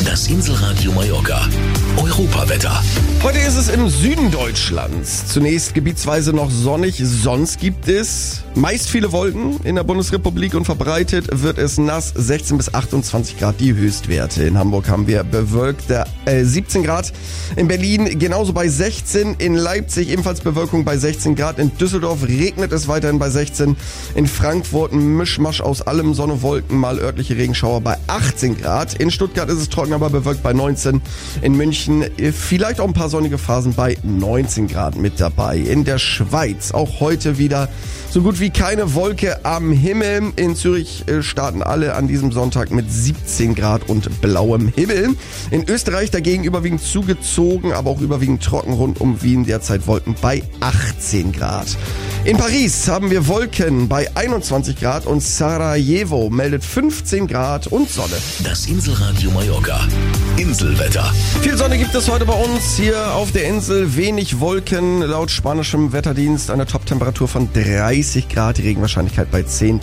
Das Inselradio Mallorca. Europawetter. Heute ist es im Süden Deutschlands. Zunächst gebietsweise noch sonnig, sonst gibt es meist viele Wolken in der Bundesrepublik und verbreitet wird es nass, 16 bis 28 Grad die Höchstwerte. In Hamburg haben wir bewölkte 17 Grad, in Berlin genauso bei 16, in Leipzig ebenfalls Bewölkung bei 16 Grad, in Düsseldorf regnet es weiterhin bei 16, in Frankfurt ein Mischmasch aus allem, Sonne, Wolken, mal örtliche Regenschauer bei 18 Grad, in Stuttgart ist es trocken, aber bewölkt bei 19, in München vielleicht auch ein paar sonnige Phasen bei 19 Grad mit dabei. In der Schweiz auch heute wieder so gut wie keine Wolke am Himmel. In Zürich starten alle an diesem Sonntag mit 17 Grad und blauem Himmel. In Österreich dagegen überwiegend zugezogen, aber auch überwiegend trocken rund um Wien. Derzeit Wolken bei 18 Grad. In Paris haben wir Wolken bei 21 Grad und Sarajevo meldet 15 Grad und Sonne. Das Inselradio Mallorca. Inselwetter. Viel Sonne gibt es heute bei uns hier auf der Insel. Wenig Wolken, laut spanischem Wetterdienst eine Toptemperatur von 30 Grad, die Regenwahrscheinlichkeit bei 10%.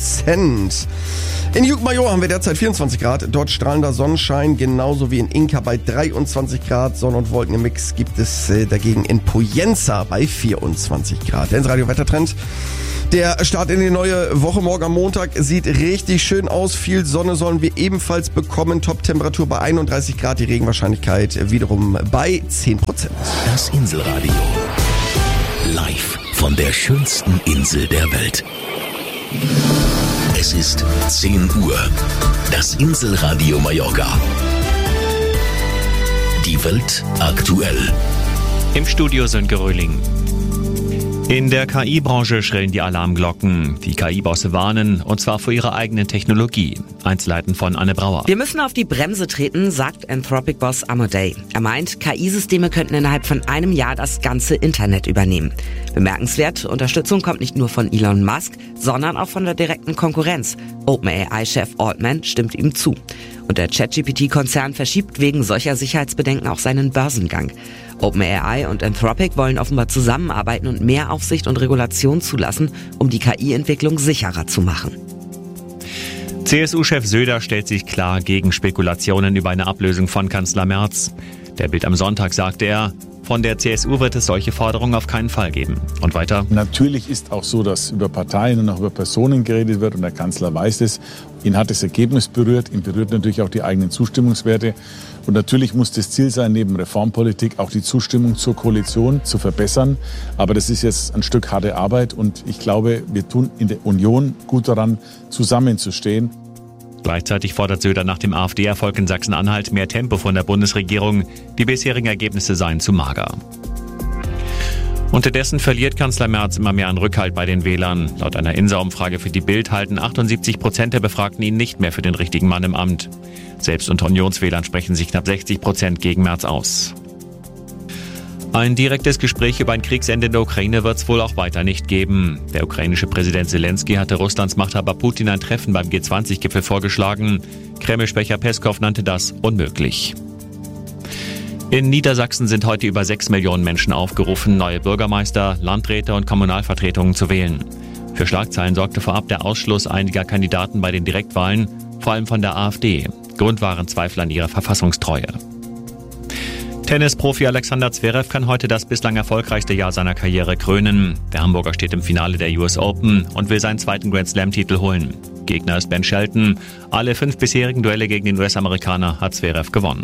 In Llucmajor haben wir derzeit 24 Grad, dort strahlender Sonnenschein, genauso wie in Inca bei 23 Grad. Sonne- und Wolken im Mix gibt es dagegen in Poyenza bei 24 Grad. Der Inselradio Wettertrend. Der Start in die neue Woche morgen am Montag sieht richtig schön aus. Viel Sonne sollen wir ebenfalls bekommen. Top-Temperatur bei 31 Grad, die Regenwahrscheinlichkeit wiederum bei 10%. Das Inselradio. Live von der schönsten Insel der Welt. Es ist 10 Uhr. Das Inselradio Mallorca. Die Welt aktuell. Im Studio Sönke Röhling. In der KI-Branche schrillen die Alarmglocken. Die KI-Bosse warnen, und zwar vor ihrer eigenen Technologie. Einzelheiten von Anne Brauer. Wir müssen auf die Bremse treten, sagt Anthropic-Boss Amodei. Er meint, KI-Systeme könnten innerhalb von einem Jahr das ganze Internet übernehmen. Bemerkenswert, Unterstützung kommt nicht nur von Elon Musk, sondern auch von der direkten Konkurrenz. OpenAI-Chef Altman stimmt ihm zu. Und der ChatGPT-Konzern verschiebt wegen solcher Sicherheitsbedenken auch seinen Börsengang. OpenAI und Anthropic wollen offenbar zusammenarbeiten und mehr Aufsicht und Regulation zulassen, um die KI-Entwicklung sicherer zu machen. CSU-Chef Söder stellt sich klar gegen Spekulationen über eine Ablösung von Kanzler Merz. Der Bild am Sonntag sagte er, von der CSU wird es solche Forderungen auf keinen Fall geben. Und weiter? Natürlich ist auch so, dass über Parteien und auch über Personen geredet wird und der Kanzler weiß es. Ihn hat das Ergebnis berührt, ihn berührt natürlich auch die eigenen Zustimmungswerte. Und natürlich muss das Ziel sein, neben Reformpolitik auch die Zustimmung zur Koalition zu verbessern. Aber das ist jetzt ein Stück harte Arbeit und ich glaube, wir tun in der Union gut daran, zusammenzustehen. Gleichzeitig fordert Söder nach dem AfD-Erfolg in Sachsen-Anhalt mehr Tempo von der Bundesregierung. Die bisherigen Ergebnisse seien zu mager. Unterdessen verliert Kanzler Merz immer mehr an Rückhalt bei den Wählern. Laut einer INSA-Umfrage für die Bild halten 78% der Befragten ihn nicht mehr für den richtigen Mann im Amt. Selbst unter Unionswählern sprechen sich knapp 60% gegen Merz aus. Ein direktes Gespräch über ein Kriegsende in der Ukraine wird es wohl auch weiter nicht geben. Der ukrainische Präsident Zelensky hatte Russlands Machthaber Putin ein Treffen beim G20-Gipfel vorgeschlagen. Kreml-Sprecher Peskow nannte das unmöglich. In Niedersachsen sind heute über 6 Millionen Menschen aufgerufen, neue Bürgermeister, Landräte und Kommunalvertretungen zu wählen. Für Schlagzeilen sorgte vorab der Ausschluss einiger Kandidaten bei den Direktwahlen, vor allem von der AfD. Grund waren Zweifel an ihrer Verfassungstreue. Tennisprofi Alexander Zverev kann heute das bislang erfolgreichste Jahr seiner Karriere krönen. Der Hamburger steht im Finale der US Open und will seinen zweiten Grand-Slam-Titel holen. Gegner ist Ben Shelton. Alle 5 bisherigen Duelle gegen den US-Amerikaner hat Zverev gewonnen.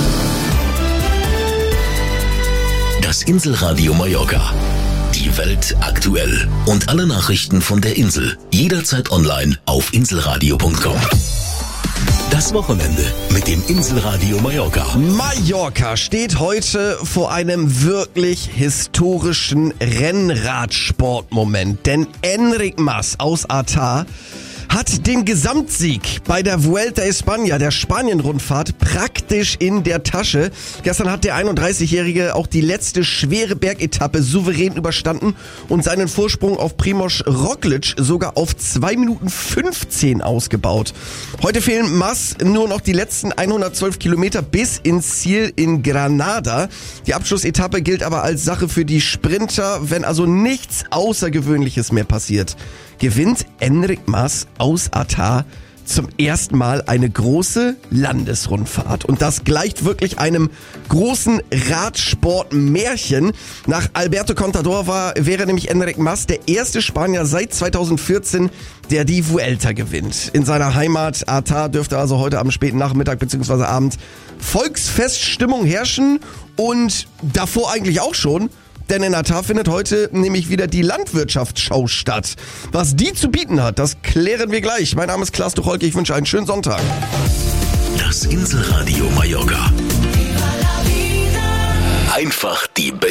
Das Inselradio Mallorca. Die Welt aktuell. Und alle Nachrichten von der Insel. Jederzeit online auf inselradio.com. Das Wochenende mit dem Inselradio Mallorca. Mallorca steht heute vor einem wirklich historischen Rennradsportmoment. Denn Enric Mas aus Artar hat den Gesamtsieg bei der Vuelta a España, der Spanien-Rundfahrt, praktisch in der Tasche. Gestern hat der 31-Jährige auch die letzte schwere Bergetappe souverän überstanden und seinen Vorsprung auf Primož Roglič sogar auf 2 Minuten 15 ausgebaut. Heute fehlen Mas nur noch die letzten 112 Kilometer bis ins Ziel in Granada. Die Abschlussetappe gilt aber als Sache für die Sprinter, wenn also nichts Außergewöhnliches mehr passiert. Gewinnt Enric Mas aus Artar zum ersten Mal eine große Landesrundfahrt. Und das gleicht wirklich einem großen Radsportmärchen. Nach Alberto Contador wäre nämlich Enric Mas der erste Spanier seit 2014, der die Vuelta gewinnt. In seiner Heimat Artà dürfte also heute am späten Nachmittag bzw. Abend Volksfeststimmung herrschen und davor eigentlich auch schon. Denn in Artà findet heute nämlich wieder die Landwirtschaftsschau statt. Was die zu bieten hat, das klären wir gleich. Mein Name ist Klaas Tucholke, ich wünsche einen schönen Sonntag. Das Inselradio Mallorca. Einfach die beste